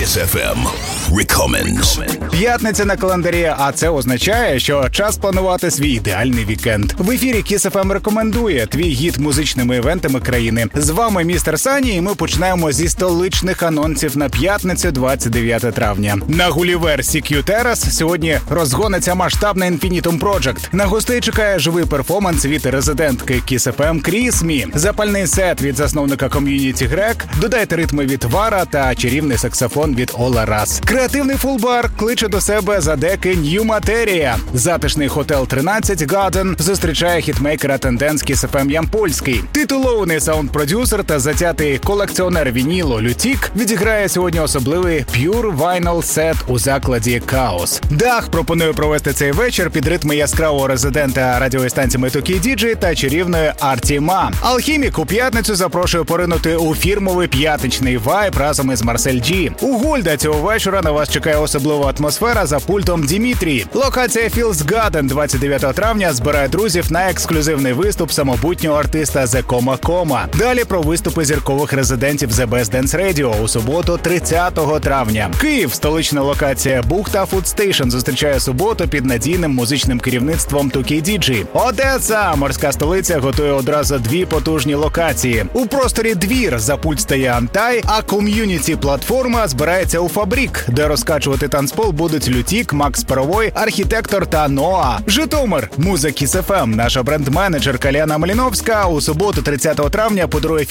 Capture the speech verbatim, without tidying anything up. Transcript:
Kiss еф ем Recommends. П'ятниця на календарі, а це означає, що час планувати свій ідеальний вікенд. В ефірі Kiss еф ем рекомендує твій гід музичними івентами країни. З вами містер Сані, і ми починаємо зі столичних анонсів на п'ятницю, двадцять дев'яте травня. На Гулівер сі кью Terrace сьогодні розгониться масштабна Infinitum Project. На гостей чекає живий перформанс від резидентки Kiss еф ем Кріс Мі, запальний сет від засновника ком'юніті Грек, додайте ритми від Вара та чарівний саксофон від Ола Рас. Креативний фулбар кличе до себе за деки New Materia. Затишний Hotel тринадцять Garden зустрічає хітмейкера Тенденс Kiss еф ем Ямпольський. Титулований саунд-продюсер та затятий колекціонер вінілу Лютік відіграє сьогодні особливий Pure Vinyl сет у закладі Chaos. Дах пропонує провести цей вечір під ритми яскравого резидента радіостанції Метукі Діджей та чарівної Артіма. Алхімік у п'ятницю запрошує поринути у фірмовий п'ятничний вайб разом із Марсель Джі. У Гольда цього вечора на вас чекає особлива атмосфера за пультом Дімітрій. Локація Feels Garden двадцять дев'ятого травня збирає друзів на ексклюзивний виступ самобутнього артиста The Coma Coma. Далі про виступи зіркових резидентів The Best Dance Radio у суботу, тридцятого травня. Київ, столична локація Бухта Food Station зустрічає суботу під надійним музичним керівництвом ту кей ді джі. Одеса, морська столиця, готує одразу дві потужні локації. У просторі Двір за пульт стає Антай, а ком'юніті-платформа збирається у Фабрік, де розкачувати танцпол будуть Лютік, Макс Паровой, архітектор та Ноа. Житомир, муза Kiss еф ем. Наша бренд-менеджерка Ліана Маліновська у суботу, тридцятого травня, подарує